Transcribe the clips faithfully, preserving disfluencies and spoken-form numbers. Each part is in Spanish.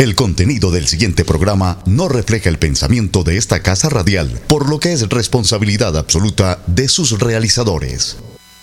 El contenido del siguiente programa no refleja el pensamiento de esta casa radial, por lo que es responsabilidad absoluta de sus realizadores.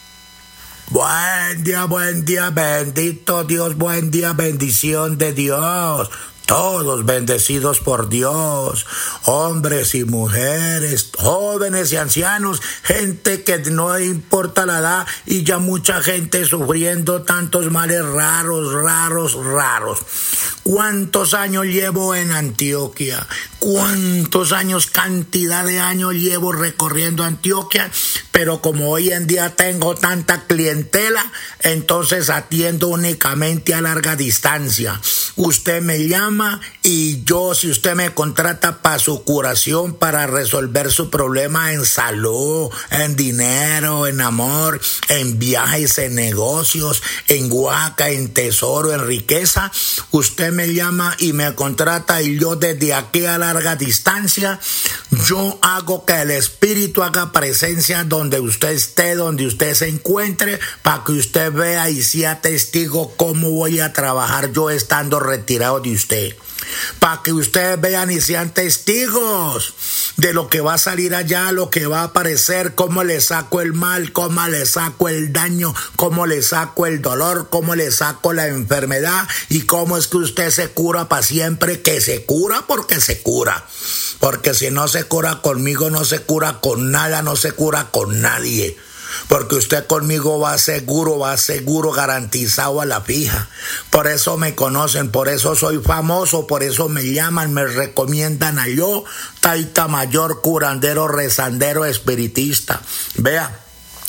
Buen día, buen día, bendito Dios, buen día, bendición de Dios. Todos bendecidos por Dios, hombres y mujeres, jóvenes y ancianos, gente que no importa la edad y ya mucha gente sufriendo tantos males raros, raros, raros. ¿Cuántos años llevo en Antioquia? ¿Cuántos años, cantidad de años llevo recorriendo Antioquia? Pero como hoy en día tengo tanta clientela, entonces atiendo únicamente a larga distancia. Usted me llama y yo, si usted me contrata para su curación, para resolver su problema en salud, en dinero, en amor, en viajes, en negocios, en huaca, en tesoro, en riqueza, usted me llama y me contrata y yo desde aquí a larga distancia, yo hago que el Espíritu haga presencia donde usted esté, donde usted se encuentre, para que usted vea y sea testigo cómo voy a trabajar yo estando retirado de usted. Para que ustedes vean y sean testigos de lo que va a salir allá, lo que va a aparecer, cómo le saco el mal, cómo le saco el daño, cómo le saco el dolor, cómo le saco la enfermedad y cómo es que usted se cura para siempre, que se cura porque se cura. Porque si no se cura conmigo, no se cura con nada, no se cura con nadie. Porque usted conmigo va seguro, va seguro, garantizado a la fija. Por eso me conocen, por eso soy famoso, por eso me llaman, me recomiendan a yo, taita mayor, curandero, rezandero, espiritista. Vea.